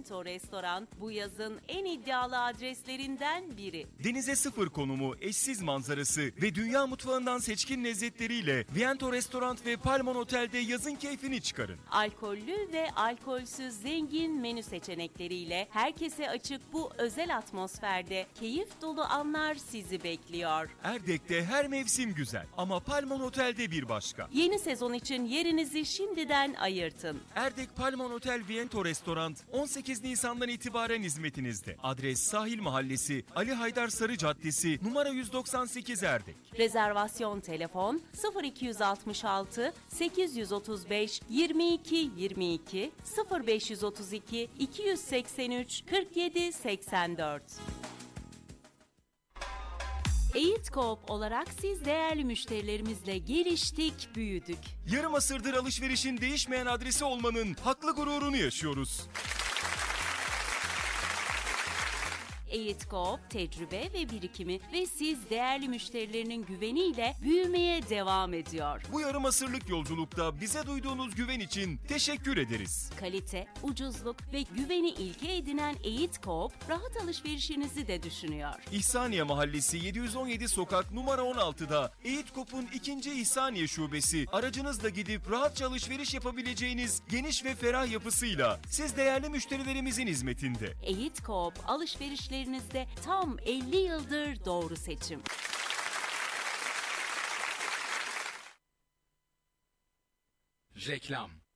Viento Restoran bu yazın en iddialı adreslerinden biri. Denize sıfır konumu, eşsiz manzarası ve dünya mutfağından seçkin lezzetleriyle Viento Restoran ve Palmon Otel'de yazın keyfini çıkarın. Alkollü ve alkolsüz zengin menü seçenekleriyle herkese açık bu özel atmosferde keyif dolu anlar sizi bekliyor. Erdek'te her mevsim güzel ama Palmon Otel'de bir başka. Yeni sezon için yerinizi şimdiden ayırtın. Erdek Palmon Otel Viento Restoran 18 Nisan'dan itibaren hizmetinizde. Adres Sahil Mahallesi, Ali Haydar Sarı Caddesi, numara 198 Erdek. Rezervasyon telefon 0266 835 22 22 0532 283 47 84. Eğit Coop olarak siz değerli müşterilerimizle geliştik, büyüdük. Yarım asırdır alışverişin değişmeyen adresi olmanın haklı gururunu yaşıyoruz. Eğit Coop tecrübe ve birikimi ve siz değerli müşterilerinin güveniyle büyümeye devam ediyor. Bu yarım asırlık yolculukta bize duyduğunuz güven için teşekkür ederiz. Kalite, ucuzluk ve güveni ilke edinen Eğit Coop rahat alışverişinizi de düşünüyor. İhsaniye Mahallesi 717 Sokak numara 16'da Eğit Coop'un 2. İhsaniye Şubesi aracınızla gidip rahatça alışveriş yapabileceğiniz geniş ve ferah yapısıyla siz değerli müşterilerimizin hizmetinde. Eğit Coop alışverişlerinizde tam 50 yıldır doğru seçim. Reklam.